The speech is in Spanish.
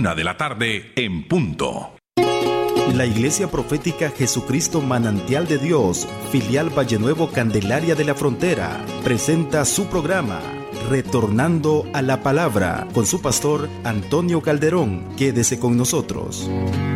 1:00 p.m. en punto. La Iglesia Profética Jesucristo Manantial de Dios, filial Valle Nuevo Candelaria de la Frontera, presenta su programa Retornando a la Palabra con su pastor Antonio Calderón. Quédese con nosotros.